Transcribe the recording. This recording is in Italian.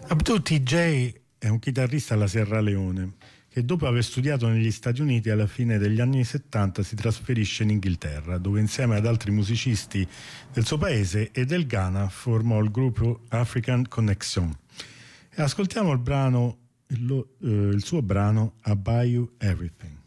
Abdou TJ è un chitarrista alla Sierra Leone che dopo aver studiato negli Stati Uniti alla fine degli anni 70 si trasferisce in Inghilterra, dove insieme ad altri musicisti del suo paese e del Ghana formò il gruppo African Connection. E ascoltiamo il suo brano I Buy You Everything.